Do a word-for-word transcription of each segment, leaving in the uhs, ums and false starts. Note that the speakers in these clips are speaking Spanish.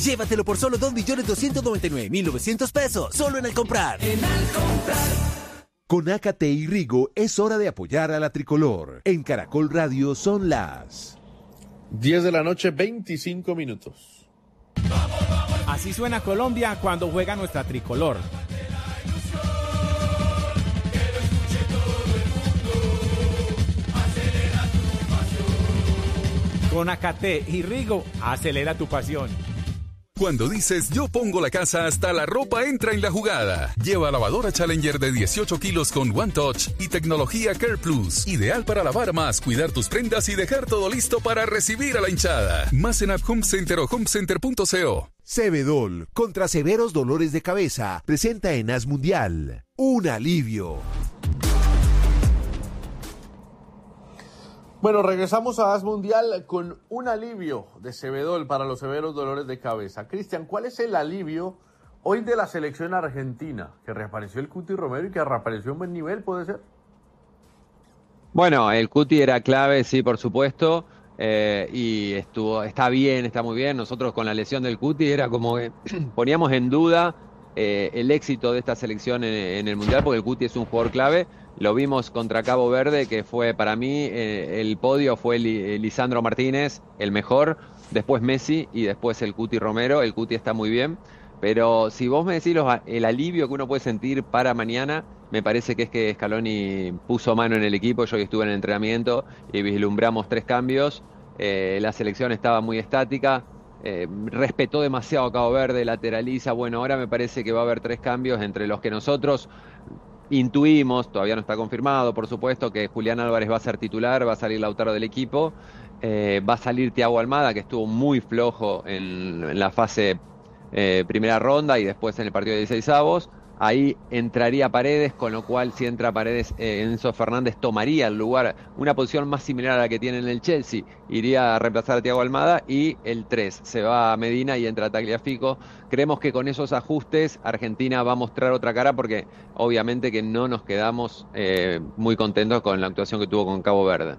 Llévatelo por solo dos millones doscientos noventa y nueve mil novecientos pesos, solo en Al Comprar. En Al Comprar. Con Ácate y Rigo es hora de apoyar a la tricolor. En Caracol Radio son las diez de la noche, veinticinco minutos. Así suena Colombia cuando juega nuestra tricolor. Con Ácate y Rigo, acelera tu pasión. Cuando dices yo pongo la casa, hasta la ropa entra en la jugada. Lleva lavadora Challenger de dieciocho kilos con One Touch y tecnología Care Plus. Ideal para lavar más, cuidar tus prendas y dejar todo listo para recibir a la hinchada. Más en App Home Center o homecenter punto co. Cebedol, contra severos dolores de cabeza, presenta en As Mundial un alivio. Bueno, regresamos a As Mundial con un alivio de Cebedol para los severos dolores de cabeza. Cristian, ¿cuál es el alivio hoy de la selección argentina? Que reapareció el Cuti Romero y que reapareció en buen nivel, ¿puede ser? Bueno, el Cuti era clave, sí, por supuesto, eh, y estuvo, está bien, está muy bien. Nosotros con la lesión del Cuti era como que poníamos en duda eh, el éxito de esta selección en, en el Mundial, porque el Cuti es un jugador clave. Lo vimos contra Cabo Verde, que fue para mí, eh, el podio fue Li, Lisandro Martínez, el mejor, después Messi y después el Cuti Romero. El Cuti está muy bien, pero si vos me decís los, el alivio que uno puede sentir para mañana, me parece que es que Scaloni puso mano en el equipo. Yo estuve en el entrenamiento y vislumbramos tres cambios. Eh, la selección estaba muy estática, eh, respetó demasiado a Cabo Verde, lateraliza. Bueno, ahora me parece que va a haber tres cambios entre los que nosotros intuimos, todavía no está confirmado, por supuesto, que Julián Álvarez va a ser titular, va a salir Lautaro del equipo, eh, va a salir Thiago Almada, que estuvo muy flojo en, en la fase eh, primera ronda y después en el partido de dieciseisavos. Ahí entraría Paredes, con lo cual si entra Paredes, eh, Enzo Fernández tomaría el lugar, una posición más similar a la que tiene en el Chelsea, iría a reemplazar a Thiago Almada, y el tres se va a Medina y entra Tagliafico. Creemos que con esos ajustes Argentina va a mostrar otra cara, porque obviamente que no nos quedamos eh, muy contentos con la actuación que tuvo con Cabo Verde.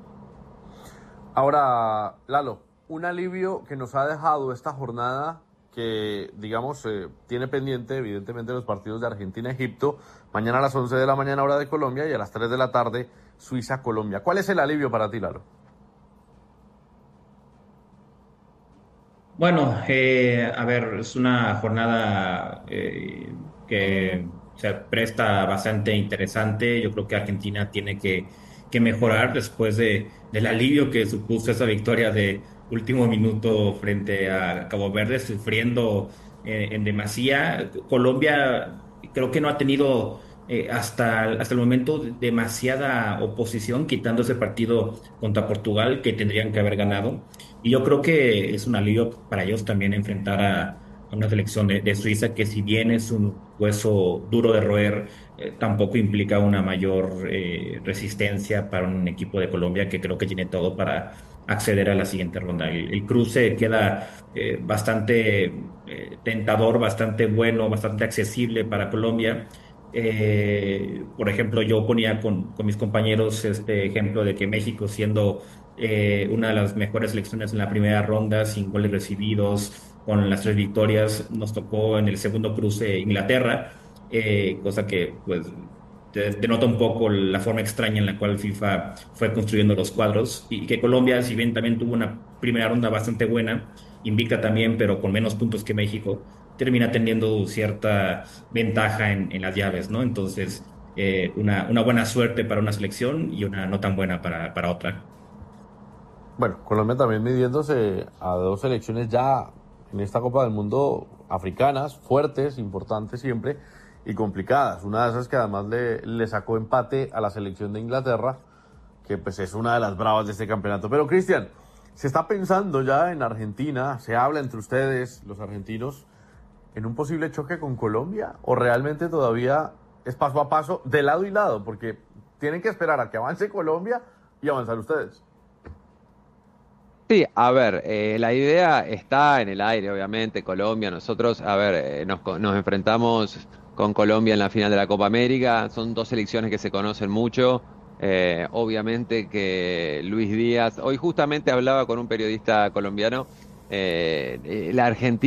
Ahora, Lalo, un alivio que nos ha dejado esta jornada, que, digamos, eh, tiene pendiente, evidentemente, los partidos de Argentina-Egipto, mañana a las once de la mañana, hora de Colombia, y a las tres de la tarde, Suiza-Colombia. ¿Cuál es el alivio para ti, Lalo? Bueno, eh, a ver, es una jornada eh, que se presta bastante interesante. Yo creo que Argentina tiene que, que mejorar después de, del alivio que supuso esa victoria de último minuto frente a Cabo Verde, sufriendo eh, en demasía. Colombia creo que no ha tenido eh, hasta, hasta el momento demasiada oposición, quitando ese partido contra Portugal que tendrían que haber ganado. Y yo creo que es un alivio para ellos también enfrentar a, a una selección de, de Suiza, que si bien es un hueso duro de roer, eh, tampoco implica una mayor eh, resistencia para un equipo de Colombia, que creo que tiene todo para acceder a la siguiente ronda. El, el cruce queda eh, bastante eh, tentador, bastante bueno, bastante accesible para Colombia. Eh, por ejemplo, yo ponía con, con mis compañeros este ejemplo de que México, siendo eh, una de las mejores selecciones en la primera ronda, sin goles recibidos, con las tres victorias, nos tocó en el segundo cruce Inglaterra, eh, cosa que pues denota un poco la forma extraña en la cual FIFA fue construyendo los cuadros, y que Colombia, si bien también tuvo una primera ronda bastante buena, invicta también, pero con menos puntos que México, termina teniendo cierta ventaja en, en las llaves, ¿no? Entonces, eh, una, una buena suerte para una selección y una no tan buena para, para otra. Bueno, Colombia también midiéndose a dos selecciones ya en esta Copa del Mundo africanas, fuertes, importantes siempre, y complicadas. Una de esas que además le, le sacó empate a la selección de Inglaterra, que pues es una de las bravas de este campeonato. Pero, Cristian, se está pensando ya en Argentina, se habla entre ustedes, los argentinos, en un posible choque con Colombia, o realmente todavía es paso a paso, de lado y lado, porque tienen que esperar a que avance Colombia y avanzar ustedes. Sí, a ver, eh, la idea está en el aire, obviamente. Colombia, nosotros, a ver, eh, nos, nos enfrentamos con Colombia en la final de la Copa América. Son dos selecciones que se conocen mucho. Eh, obviamente que Luis Díaz, hoy justamente hablaba con un periodista colombiano, eh, la Argentina